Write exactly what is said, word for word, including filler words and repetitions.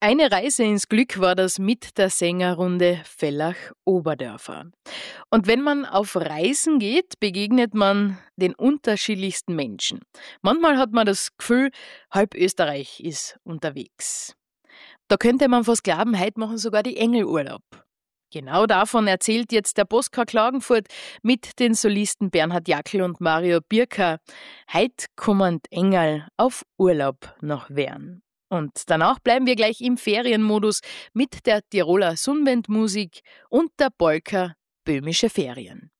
Eine Reise ins Glück war das mit der Sängerrunde Vellach-Oberdörfer. Und wenn man auf Reisen geht, begegnet man den unterschiedlichsten Menschen. Manchmal hat man das Gefühl, halb Österreich ist unterwegs. Da könnte man fast glauben, heute machen sogar die Engel Urlaub. Genau davon erzählt jetzt der Postka Klagenfurt mit den Solisten Bernhard Jackl und Mario Birka. Heute kommen die Engel auf Urlaub nach Wern. Und danach bleiben wir gleich im Ferienmodus mit der Tiroler Sundbandmusik und der Polka Böhmische Ferien.